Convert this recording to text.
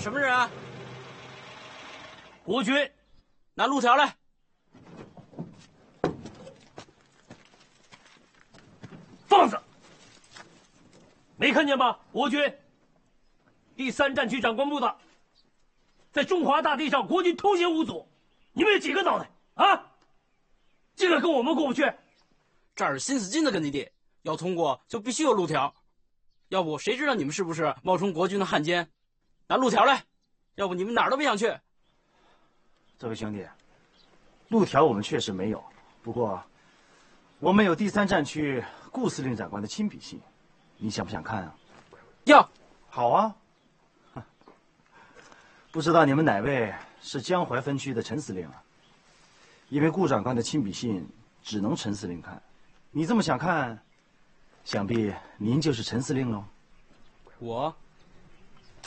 什么人啊？国军，拿路条来。放肆！没看见吗？国军，第3战区长官部的，在中华大地上，国军通行无阻。你们有几个脑袋啊？竟敢跟我们过不去？ 这儿是新四军的根据地，要通过就必须有路条。要不谁知道你们是不是冒充国军的汉奸？拿路条来，要不你们哪儿都别想去。 这位兄弟，路条我们确实没有，不过我们有第3战区顾司令长官的亲笔信，你想不想看啊？ 要。 好啊。不知道你们哪位是江淮分区的陈司令啊？因为顾长官的亲笔信只能陈司令看，你这么想看，想必您就是陈司令喽。 我